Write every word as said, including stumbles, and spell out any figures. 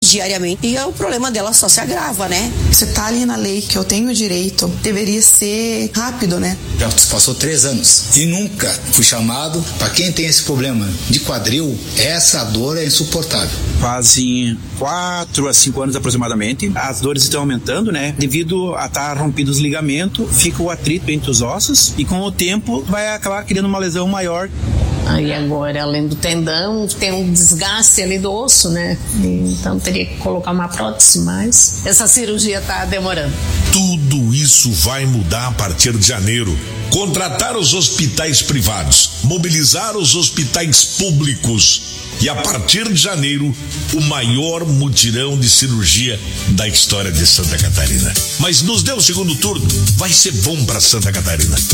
diariamente e o problema dela só se agrava, né? Você tá ali na lei que eu tenho direito, deveria ser rápido, né? Já passou três anos e nunca fui chamado. Para quem tem esse problema de quadril, essa dor é insuportável. Fazem quatro a cinco anos aproximadamente, as dores estão aumentando, né? Devido a estar rompidos os ligamentos, fica o atrito entre os ossos e com o tempo vai acabar criando uma lesão maior. Aí agora, além do tendão, tem um desgaste ali do osso, né? Então teria que colocar uma prótese, mas essa cirurgia tá demorando. Tudo isso vai mudar a partir de janeiro. Contratar os hospitais privados, mobilizar os hospitais públicos e a partir de janeiro, o maior mutirão de cirurgia da história de Santa Catarina. Mas nos dê o segundo turno, vai ser bom para Santa Catarina.